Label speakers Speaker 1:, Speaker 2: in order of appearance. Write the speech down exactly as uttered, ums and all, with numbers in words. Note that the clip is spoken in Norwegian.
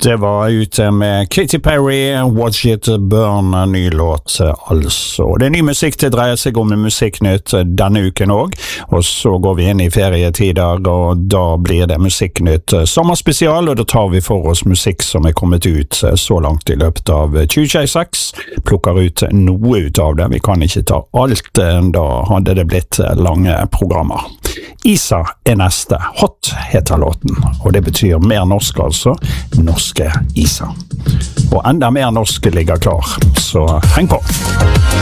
Speaker 1: Det var ute med Katy Perry, Watch It Burn, en ny låt altså. Det er ny musikk, det dreier seg om Musikknytt denne uken også, og så går vi inn i ferietider, og da blir det Musikknytt sommerspesial, og da tar vi for oss musikk som er kommet ut så langt i løpet av tjue tjueseks, plukker ut noe ut av det, vi kan ikke ta alt, da hadde det blitt lange programmer. Isa er neste, Hot heter låten, og det betyr mer norsk altså, norske Isa. Og enda mer norsk ligger klar, så heng på!